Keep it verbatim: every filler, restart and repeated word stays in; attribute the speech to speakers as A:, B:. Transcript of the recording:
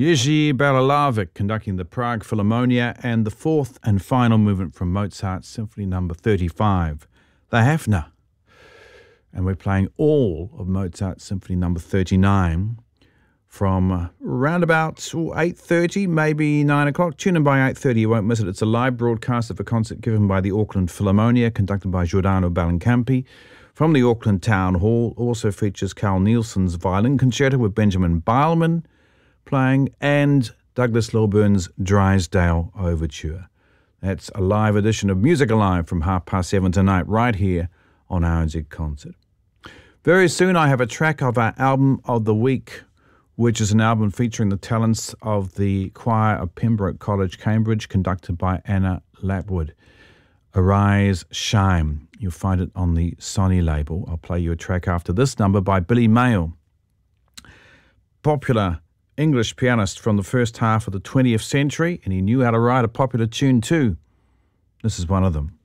A: Jerzy Balalavik conducting the Prague Philharmonia and the fourth and final movement from Mozart's Symphony Number thirty-five, the Hafner. And we're playing all of Mozart's Symphony Number thirty-nine from uh, around about eight thirty, maybe nine o'clock. Tune in by eight thirty, you won't miss it. It's a live broadcast of a concert given by the Auckland Philharmonia, conducted by Giordano Bellincampi from the Auckland Town Hall. Also features Carl Nielsen's violin concerto with Benjamin Beilman playing, and Douglas Lilburn's Drysdale Overture. That's a live edition of Music Alive from half past seven tonight, right here on R N Z Concert. Very soon I have a track of our album of the week, which is an album featuring the talents of the choir of Pembroke College, Cambridge, conducted by Anna Lapwood. Arise, Shine. You'll find it on the Sony label. I'll play you a track after this number by Billy Mayle, popular English pianist from the first half of the twentieth century, and he knew how to write a popular tune too. This is one of them.